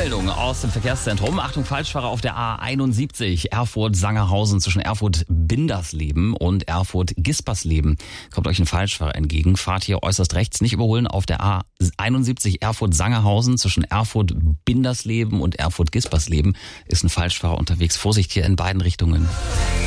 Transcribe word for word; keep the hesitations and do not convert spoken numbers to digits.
Meldung aus dem Verkehrszentrum. Achtung, Falschfahrer auf der A einundsiebzig, Erfurt-Sangerhausen zwischen Erfurt-Bindersleben und Erfurt-Gispersleben. Kommt euch ein Falschfahrer entgegen. Fahrt hier äußerst rechts, nicht überholen auf der A einundsiebzig, Erfurt-Sangerhausen zwischen Erfurt-Bindersleben und Erfurt-Gispersleben. Ist ein Falschfahrer unterwegs. Vorsicht hier in beiden Richtungen.